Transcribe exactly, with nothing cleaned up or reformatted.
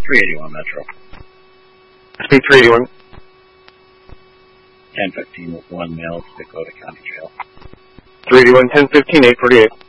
three eighty-one Metro. Speed three eighty-one. ten fifteen with one male to Dakota County Jail. three eighty-one, ten fifteen, eight forty-eight.